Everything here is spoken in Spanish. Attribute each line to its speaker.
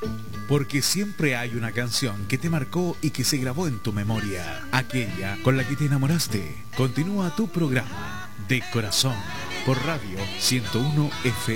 Speaker 1: Porque siempre hay una canción que te marcó y que se grabó en tu memoria, aquella con la que te enamoraste. Continúa tu programa De Corazón por Radio 101 FM.